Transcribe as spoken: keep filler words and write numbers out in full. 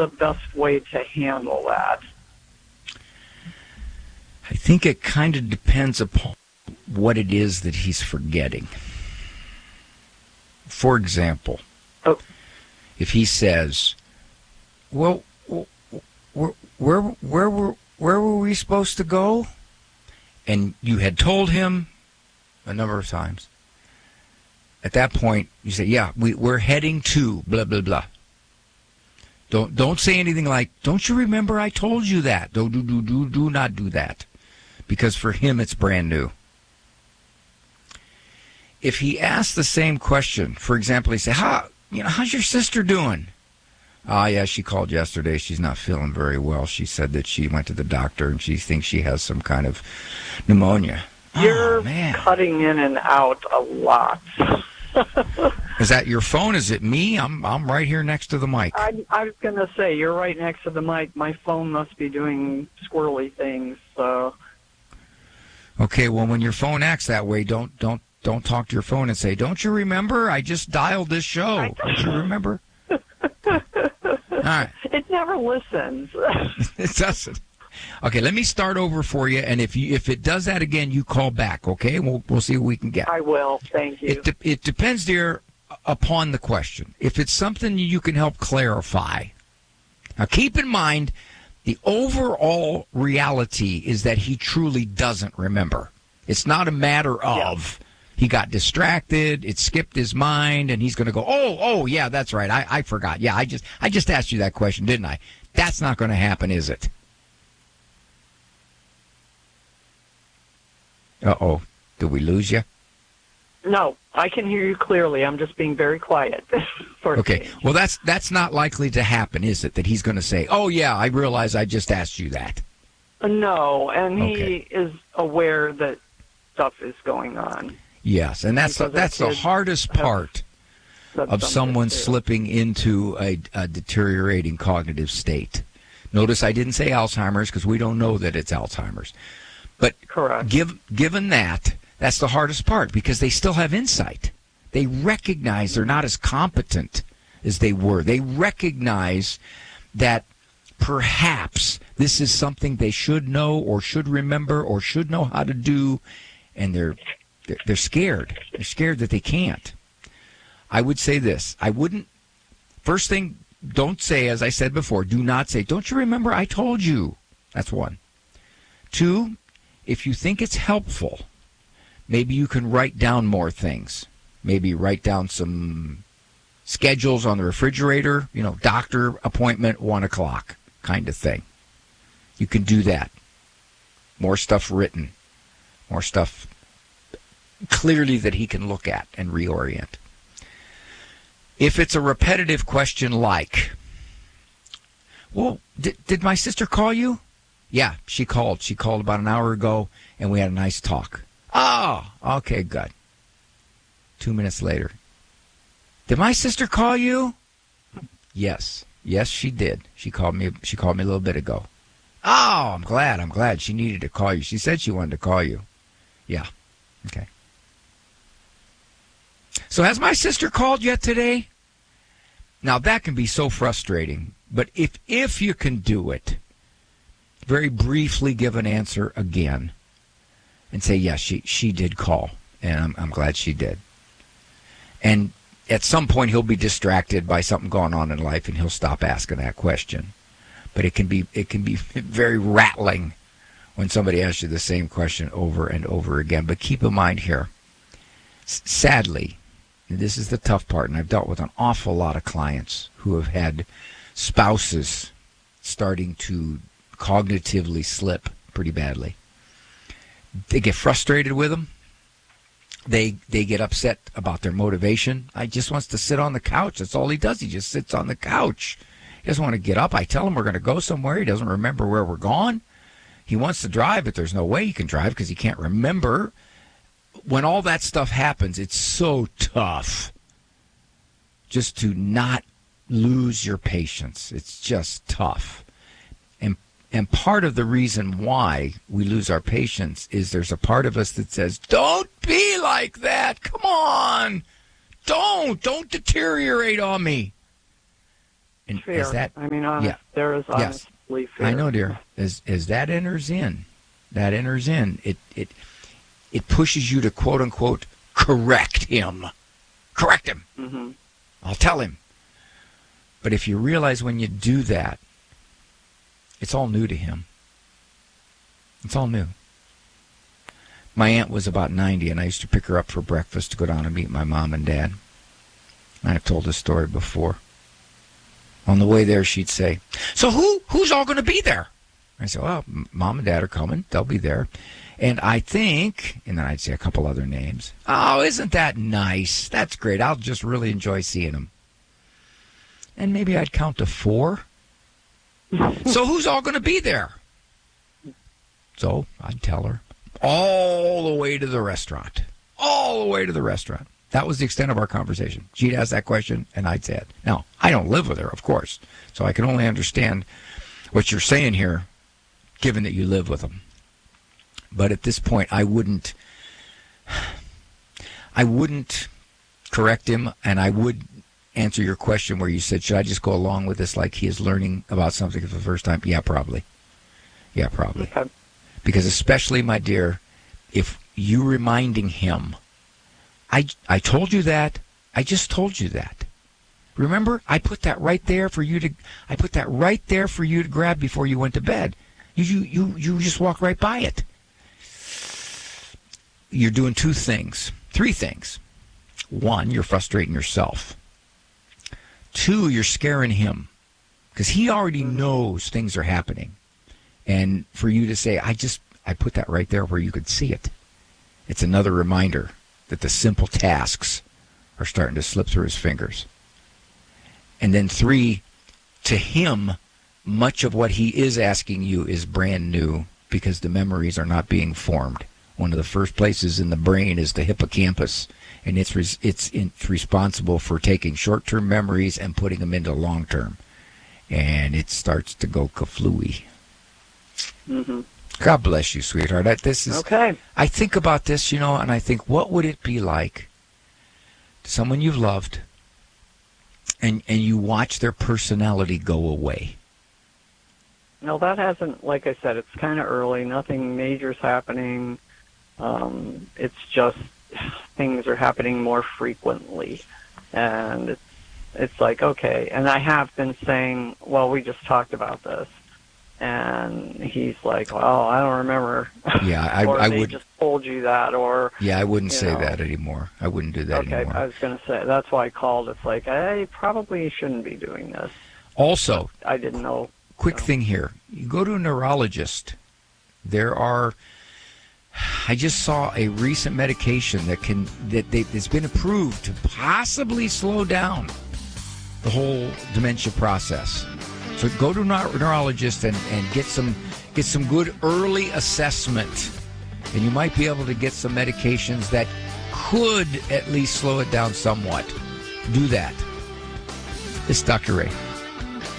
the best way to handle that? I think it kind of depends upon what it is that he's forgetting. For example, oh. if he says, well, where, where, where, were, where were we supposed to go? And you had told him a number of times. At that point, you say, yeah, we, we're heading to blah, blah, blah. Don't don't say anything like, don't you remember I told you that? Do, do, do, do, do not do that. Because for him, it's brand new. If he asks the same question, for example, he say, How, you know, how's your sister doing? Ah, yeah, she called yesterday. She's not feeling very well. She said that she went to the doctor and she thinks she has some kind of pneumonia. You're oh, man. cutting in and out a lot. Is that your phone? Is it me? I'm I'm right here next to the mic. I, I was going to say, you're right next to the mic. My phone must be doing squirrely things. So. Okay, well, when your phone acts that way, don't don't don't talk to your phone and say, don't you remember? I just dialed this show. Don't you remember? All right. It never listens. It doesn't. Okay, let me start over for you, and if you if it does that again, you call back, okay? We'll we'll see what we can get. I will. Thank you. It de- it depends, dear, upon the question. If it's something you can help clarify. Now, keep in mind, the overall reality is that he truly doesn't remember. It's not a matter of yeah. he got distracted, it skipped his mind, and he's going to go, oh, oh, yeah, that's right, I, I forgot. Yeah, I just I just asked you that question, didn't I? That's not going to happen, is it? Uh-oh. Did we lose you? No, I can hear you clearly. I'm just being very quiet. Okay. Well, that's that's not likely to happen, is it? That he's going to say, oh, yeah, I realize I just asked you that. No, and he okay. is aware that stuff is going on. Yes, and that's the, that's the hardest part of someone too. slipping into a, a deteriorating cognitive state. Notice I didn't say Alzheimer's because we don't know that it's Alzheimer's. But Correct. Give, given that, that's the hardest part because they still have insight. They recognize they're not as competent as they were. They recognize that perhaps this is something they should know or should remember or should know how to do, and they're they're, they're scared. They're scared that they can't. I would say this. I wouldn't, first thing, don't say, as I said before, do not say, don't you remember I told you? That's one. Two, if you think it's helpful, maybe you can write down more things. Maybe write down some schedules on the refrigerator, you know, doctor appointment, one o'clock kind of thing. You can do that. More stuff written. More stuff clearly that he can look at and reorient. If it's a repetitive question like, well, did, did my sister call you? Yeah, she called. She called about an hour ago, and we had a nice talk. Oh, okay, good. Two minutes later. Did my sister call you? Yes. Yes, she did. She called me She called me a little bit ago. Oh, I'm glad. I'm glad. She needed to call you. She said she wanted to call you. Yeah. Okay. So has my sister called yet today? Now, that can be so frustrating. But if if you can do it, very briefly give an answer again and say, yes, she, she did call, and I'm, I'm glad she did. And at some point, he'll be distracted by something going on in life, and he'll stop asking that question. But it can be it can be very rattling when somebody asks you the same question over and over again. But keep in mind here, s- sadly, and this is the tough part, and I've dealt with an awful lot of clients who have had spouses starting to cognitively slip pretty badly. They get frustrated with them. They they get upset about their motivation. I just wants to sit on the couch. That's all he does. He just sits on the couch. He doesn't want to get up. I tell him we're going to go somewhere. He doesn't remember where we're going. He wants to drive, but there's no way he can drive because he can't remember. When all that stuff happens, it's so tough just to not lose your patience. It's just tough. And and part of the reason why we lose our patience is there's a part of us that says, don't be like that. Come on. Don't. Don't deteriorate on me. And fair. as that, I mean, honest, yeah. there is Yes. honestly fair. I know, dear. As as that enters in, that enters in, it it it pushes you to quote unquote correct him. Correct him. Mm-hmm. I'll tell him. But if you realize when you do that, it's all new to him. It's all new. My aunt was about ninety, and I used to pick her up for breakfast to go down and meet my mom and dad. And I've told this story before. On the way there, she'd say, so who who's all going to be there? I said, well, Mom and Dad are coming. They'll be there. And I think, and then I'd say a couple other names. Oh, isn't that nice? That's great. I'll just really enjoy seeing them. And maybe I'd count to four. So who's all going to be there? So I'd tell her all the way to the restaurant. All the way to the restaurant. That was the extent of our conversation. She'd ask that question, and I'd say it. Now, I don't live with her, of course, so I can only understand what you're saying here, given that you live with them. But at this point, I wouldn't, I wouldn't correct him, and I would answer your question where you said, should I just go along with this like he is learning about something for the first time? Yeah, probably. Yeah, probably. Okay. Because especially, my dear, if you reminding him, I, I told you that, I just told you that. Remember, I put that right there for you to, I put that right there for you to grab before you went to bed. You, you, you, you just walk right by it. You're doing two things, three things. One, you're frustrating yourself. Two, you're scaring him because he already knows things are happening. And for you to say, I just, I put that right there where you could see it. It's another reminder that the simple tasks are starting to slip through his fingers. And then three, to him, much of what he is asking you is brand new because the memories are not being formed. One of the first places in the brain is the hippocampus, and it's res- it's, it's responsible for taking short-term memories and putting them into long-term. And it starts to go kaflooey. Mm-hmm. God bless you, sweetheart. I, this is, okay. I think about this, you know, and I think, what would it be like to someone you've loved, and, and you watch their personality go away? No, that hasn't, like I said, it's kind of early. Nothing major's happening. Um, it's just things are happening more frequently. And it's, it's like, okay. And I have been saying, well, we just talked about this. And he's like, well, I don't remember. Yeah, I, or I they would. just told you that, or Yeah, I wouldn't say know. that anymore. I wouldn't do that okay, anymore. I was going to say, that's why I called. It's like, I probably shouldn't be doing this. Also, I didn't know. quick so. thing here. You go to a neurologist. There are, I just saw a recent medication that can, that they, that's been approved to possibly slow down the whole dementia process. So go to a neuro- neurologist and, and get some get some good early assessment, and you might be able to get some medications that could at least slow it down somewhat. Do that. It's Doctor Ray.